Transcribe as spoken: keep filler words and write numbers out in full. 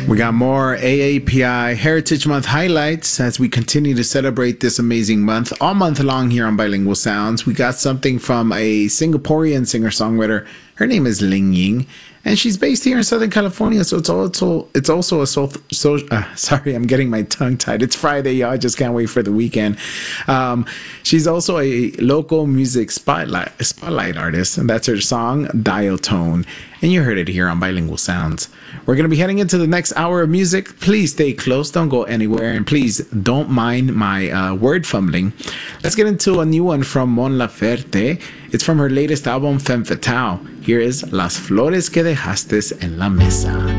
We got more A A P I Heritage Month highlights as we continue to celebrate this amazing month all month long here on Bilingual Sounds. We got something from a Singaporean singer-songwriter. Her name is Ling Ying, and she's based here in Southern California. So it's also it's also a so, so uh, sorry, I'm getting my tongue tied. It's Friday, y'all. I just can't wait for the weekend. Um, she's also a local music spotlight spotlight artist, and that's her song Dial Tone. And you heard it here on Bilingual Sounds. We're going to be heading into the next hour of music. Please stay close. Don't go anywhere. And please don't mind my uh, word fumbling. Let's get into a new one from Mon Laferte. It's from her latest album, Femme Fatale. Here is Las Flores que Dejaste en la Mesa.